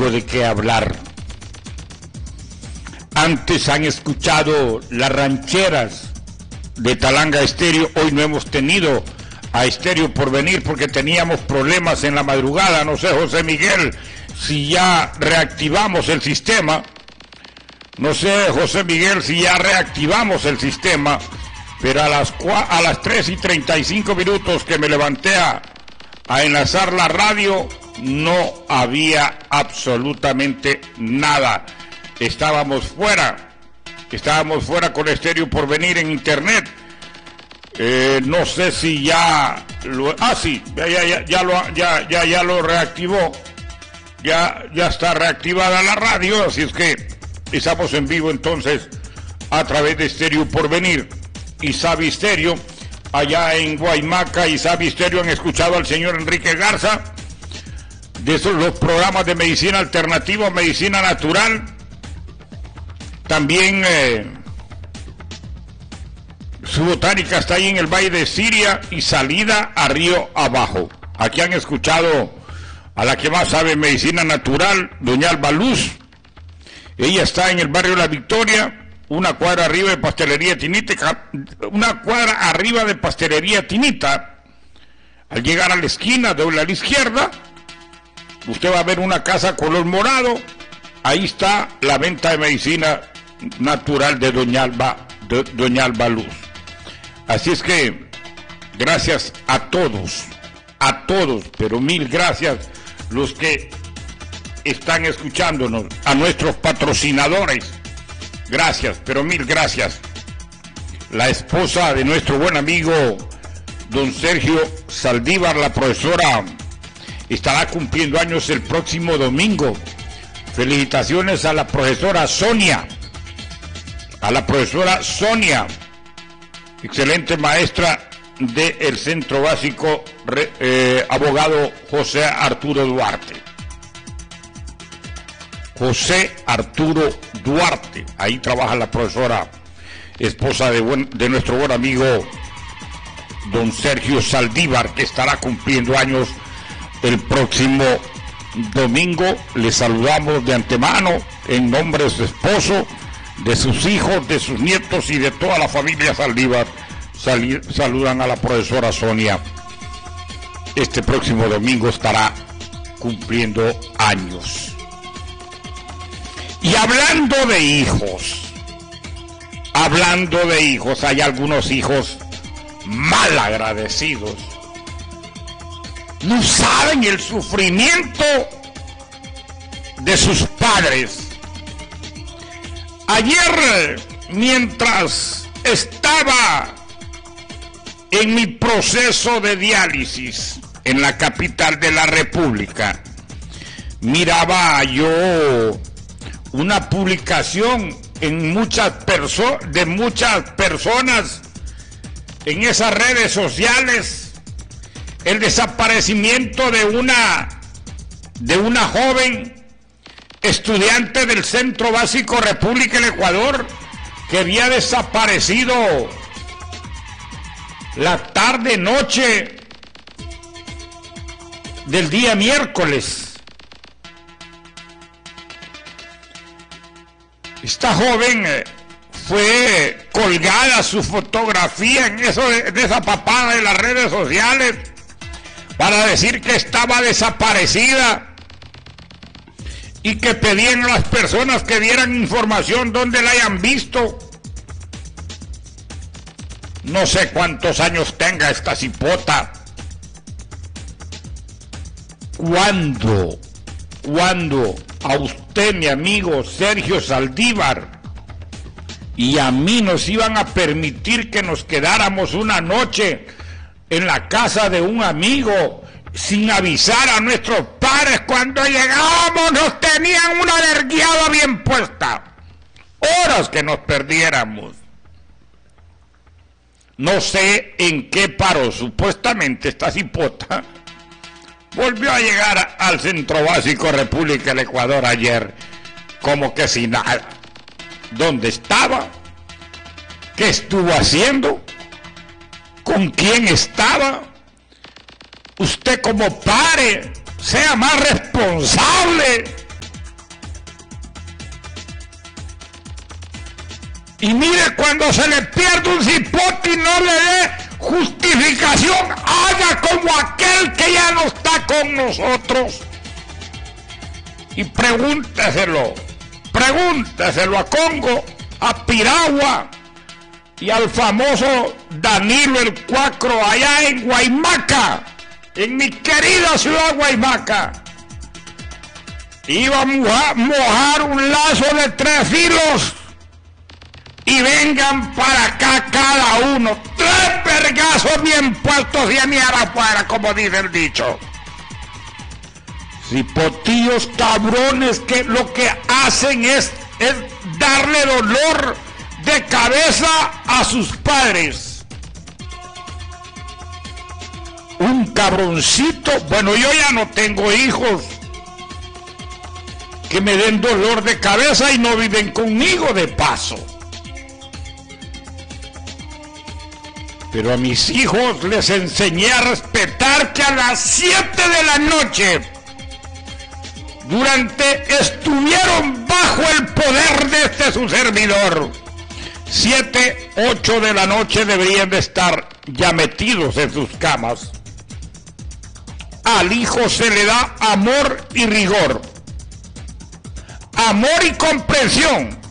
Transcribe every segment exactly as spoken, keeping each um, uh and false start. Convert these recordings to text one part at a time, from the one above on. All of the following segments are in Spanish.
algo de qué hablar. Antes han escuchado las rancheras de Talanga Estéreo, hoy no hemos tenido a Estéreo Porvenir porque teníamos problemas en la madrugada. No sé, José Miguel, si ya reactivamos el sistema. No sé, José Miguel, si ya reactivamos el sistema, pero a las, a las tres y treinta y cinco minutos que me levanté a, a enlazar la radio, no había absolutamente nada. Estábamos fuera, estábamos fuera con Estéreo Porvenir en internet. Eh, no sé si ya lo, ah sí, ya ya ya ya lo ya ya ya lo reactivó. Ya ya está reactivada la radio, así es que estamos en vivo entonces a través de Estéreo Porvenir y Sabi Stereo. Allá en Guaymaca y Sabi Stereo han escuchado al señor Enrique Garza de esos los programas de medicina alternativa, medicina natural. También eh, su botánica está ahí en el Valle de Siria y salida a Río Abajo. Aquí han escuchado a la que más sabe medicina natural, doña Alba Luz. Ella está en el barrio La Victoria, una cuadra arriba de Pastelería Tinita, una cuadra arriba de Pastelería Tinita. Al llegar a la esquina, doble a la izquierda, usted va a ver una casa color morado. Ahí está la venta de medicina natural de doña Alba, de doña Alba Luz. Así es que gracias a todos, a todos, pero mil gracias los que están escuchándonos, a nuestros patrocinadores. Gracias, pero mil gracias. La esposa de nuestro buen amigo don Sergio Saldívar, la profesora, estará cumpliendo años el próximo domingo. Felicitaciones a la profesora Sonia, a la profesora Sonia, excelente maestra del Centro Básico eh, Abogado José Arturo Duarte. José Arturo Duarte, ahí trabaja la profesora, esposa de, buen, de nuestro buen amigo don Sergio Saldívar, que estará cumpliendo años el próximo domingo. Le saludamos de antemano en nombre de su esposo, de sus hijos, de sus nietos y de toda la familia Saldívar. Sal, saludan a la profesora Sonia. Este próximo domingo estará cumpliendo años. Y hablando de hijos, hablando de hijos, hay algunos hijos mal agradecidos. No saben el sufrimiento de sus padres. Ayer, mientras estaba en mi proceso de diálisis en la capital de la República, miraba yo una publicación en muchas perso- de muchas personas en esas redes sociales, el desaparecimiento de una de una joven estudiante del Centro Básico República del Ecuador que había desaparecido la tarde noche del día miércoles. Esta joven fue colgada su fotografía en, eso, en esa papada de las redes sociales para decir que estaba desaparecida y que pedían a las personas que dieran información donde la hayan visto. No sé cuántos años tenga esta cipota. ¿Cuándo? ¿Cuándo a usted, mi amigo Sergio Saldívar, y a mí nos iban a permitir que nos quedáramos una noche en la casa de un amigo sin avisar a nuestros padres? Cuando llegábamos nos tenían una verguiada bien puesta, horas que nos perdiéramos. No sé en qué paró. Supuestamente esta cipota volvió a llegar al Centro Básico República del Ecuador ayer, como que sin nada. ¿Dónde estaba? ¿Qué estuvo haciendo? ¿Con quién estaba? Usted como padre, sea más responsable. Y mire, cuando se le pierde un cipote y no le dé justificación, haga como aquel que ya no está con nosotros. Y pregúnteselo, pregúnteselo a Congo, a Piragua y al famoso Danilo el Cuacro allá en Guaymaca, en mi querida ciudad Guaymaca. Iba a mojar, mojar un lazo de tres filos y vengan para acá cada uno, tres vergazos bien puestos y a mirar afuera, como dice el dicho. Cipotillos cabrones que lo que hacen es, es darle dolor de cabeza a sus padres. Un cabroncito, bueno, yo ya no tengo hijos que me den dolor de cabeza y no viven conmigo de paso. Pero a mis hijos les enseñé a respetar que a las siete de la noche, durante estuvieron bajo el poder de este su servidor, siete, ocho de la noche deberían de estar ya metidos en sus camas. Al hijo se le da amor y rigor, amor y comprensión.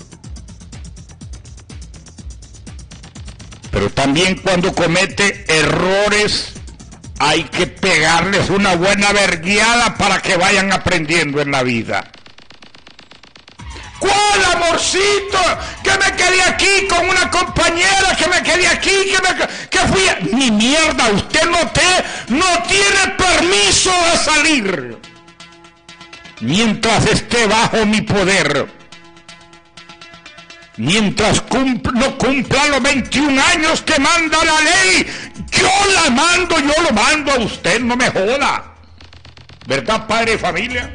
Pero también cuando comete errores hay que pegarles una buena vergueada para que vayan aprendiendo en la vida. ¿Cuál amorcito? Que me quedé aquí con una compañera, que me quedé aquí, que me que fui a... Ni mierda, usted no, te, no tiene permiso de salir mientras esté bajo mi poder. Mientras cumpl, no cumpla los veintiún años que manda la ley, yo la mando, yo lo mando a usted, no me joda. ¿Verdad, padre de familia?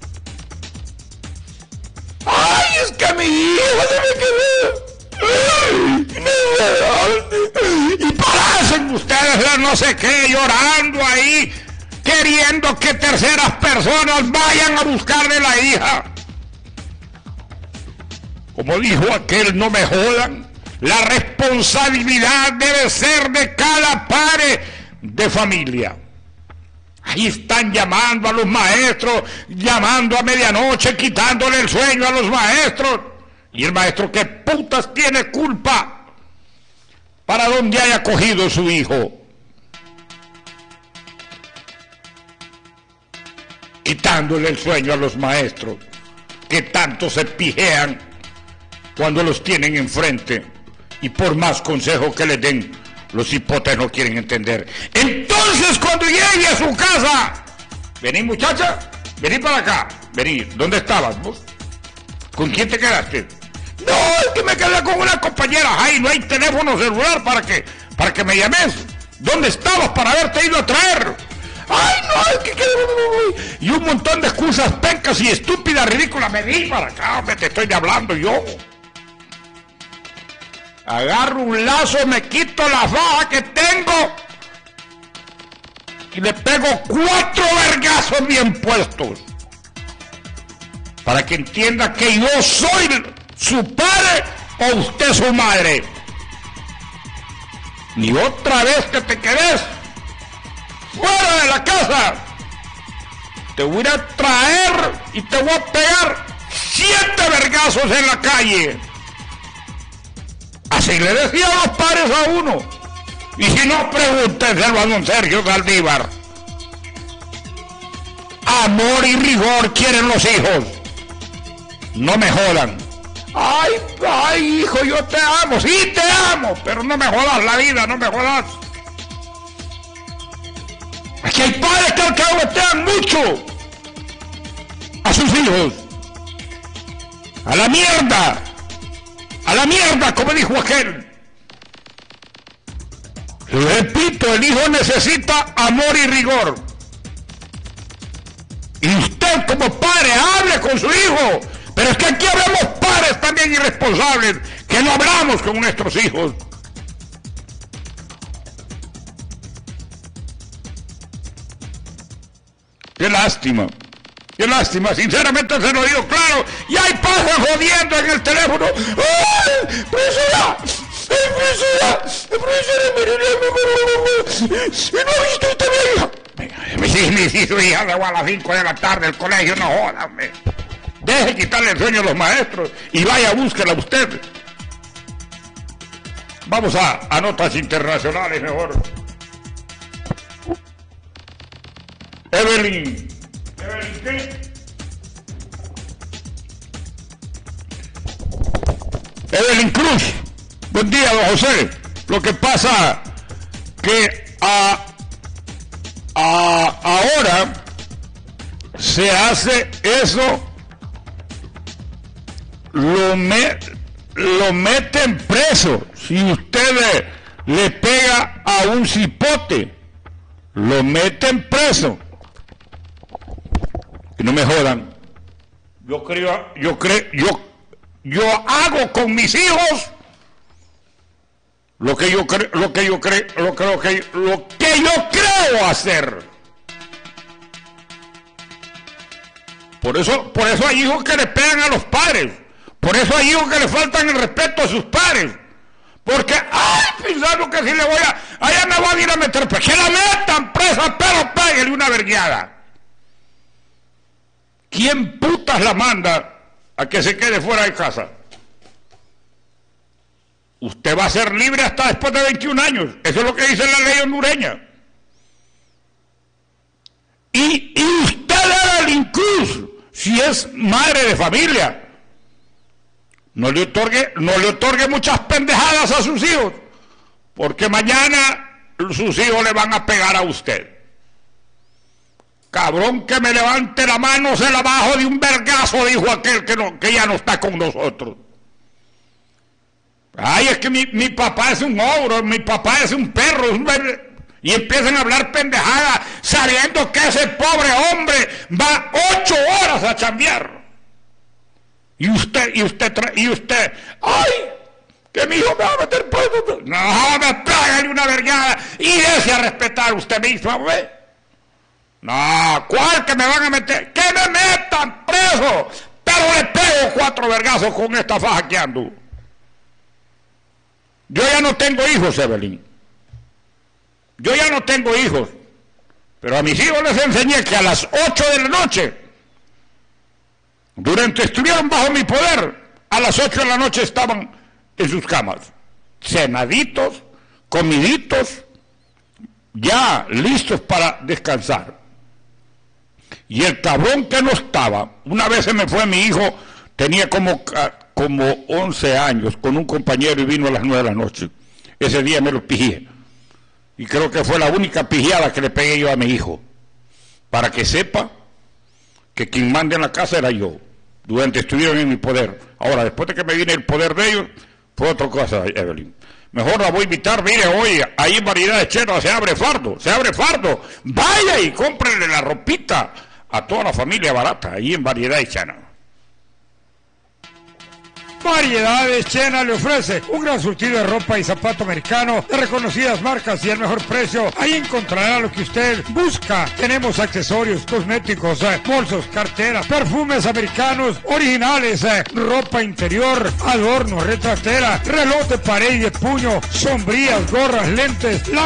¡Ay, es que mi hijo se me quedó! Y parecen ustedes no sé qué, llorando ahí, queriendo que terceras personas vayan a buscarle la hija. Como dijo aquel, no me jodan, la responsabilidad debe ser de cada padre de familia. Ahí están llamando a los maestros, llamando a medianoche, quitándole el sueño a los maestros. Y el maestro, ¿qué putas tiene culpa para donde haya cogido su hijo? Quitándole el sueño a los maestros, que tanto se pijean cuando los tienen enfrente, y por más consejo que les den, los hipotes no quieren entender. Entonces, cuando llegue a su casa, vení muchacha, vení para acá, vení, ¿dónde estabas vos? ¿Con quién te quedaste? No, es que me quedé con una compañera. Ay, no hay teléfono celular para que, para que me llames. ¿Dónde estabas para haberte ido a traer? Ay, no, es que... Y un montón de excusas pencas y estúpidas, ridículas. Vení para acá, me te estoy hablando yo. Agarro un lazo, me quito la faja que tengo y le pego cuatro vergazos bien puestos para que entienda que yo soy su padre o usted su madre. Ni otra vez que te quedes fuera de la casa, te voy a traer y te voy a pegar siete vergazos en la calle. Así le decía a los padres a uno. Y si no, pregúntenselo a don Sergio Saldívar. Amor y rigor quieren los hijos. No me jodan. Ay, ay, hijo, yo te amo. Sí, te amo, pero no me jodas la vida, no me jodas. Aquí hay padres que al cabo te dan mucho a sus hijos. A la mierda. A la mierda, como dijo aquel. Repito, el hijo necesita amor y rigor. Y usted como padre hable con su hijo. Pero es que aquí hablamos padres también irresponsables, que no hablamos con nuestros hijos. Qué lástima. Qué lástima, sinceramente se lo digo claro. Y hay padres jodiendo en el teléfono. ¡Ay, profesora! ¡Ay, profesora! ¡Profesora! ¿No ha visto usted mi hija? Venga, sí, mi su hija llegó a las cinco de la tarde del colegio, no jódame. Deje quitarle el sueño a los maestros y vaya, búsquela usted. Vamos a, a notas internacionales mejor. Evelyn. ¿Evelyn qué? Evelyn Cruz. Buen día, don José. Lo que pasa que a, a, ahora se hace eso, lo, me, lo meten preso. Si usted le, le pega a un cipote, lo meten preso. Y no me jodan. Yo creo, yo creo, yo, yo hago con mis hijos lo que yo creo, lo que yo creo, lo que, lo que, lo que yo creo hacer. Por eso, por eso hay hijos que le pegan a los padres. Por eso hay hijos que le faltan el respeto a sus padres. Porque, ay, pensando que si le voy a, allá me voy a ir a meter, pues que la metan presa, pero péguele una vergueada. ¿Quién putas la manda a que se quede fuera de casa? Usted va a ser libre hasta después de veintiún años. Eso es lo que dice la ley hondureña. Y, y usted debe incluso, si es madre de familia, no le otorgue, no le otorgue muchas pendejadas a sus hijos, porque mañana sus hijos le van a pegar a usted. Cabrón que me levante la mano, se la bajo de un vergazo, dijo aquel que, no, que ya no está con nosotros. Ay, es que mi, mi papá es un ogro, mi papá es un perro, un ver... y empiezan a hablar pendejadas, sabiendo que ese pobre hombre va ocho horas a chambear. Y usted, y usted, y usted, ay, que mi hijo me va a meter preso. No, me tráigale una vergada y dése a respetar usted mismo, ¿ve? No, ¿cuál que me van a meter? ¡Que me metan preso! Pero le pego cuatro vergazos con esta faja que ando. Yo ya no tengo hijos, Evelyn. Yo ya no tengo hijos. Pero a mis hijos les enseñé que a las ocho de la noche, durante estuvieron bajo mi poder, a las ocho de la noche estaban en sus camas, cenaditos, comiditos, ya listos para descansar. Y el cabrón que no estaba, una vez se me fue mi hijo, tenía como, como once años, con un compañero y vino a las nueve de la noche. Ese día me lo pijé. Y creo que fue la única pijeada que le pegué yo a mi hijo. Para que sepa que quien manda en la casa era yo. Durante estuvieron en mi poder. Ahora, después de que me viene el poder de ellos, fue otra cosa, Evelyn. Mejor la voy a invitar, mire, hoy, ahí en Variedad de Chena se abre fardo, se abre fardo. Vaya y cómprenle la ropita a toda la familia barata, ahí en Variedad de Chena. Variedades Chena le ofrece un gran surtido de ropa y zapato americano de reconocidas marcas y el mejor precio. Ahí encontrará lo que usted busca. Tenemos accesorios, cosméticos, eh, bolsos, carteras, perfumes americanos originales, eh, ropa interior, adornos, retratera, reloj de pared y de puño, sombrías, gorras, lentes, la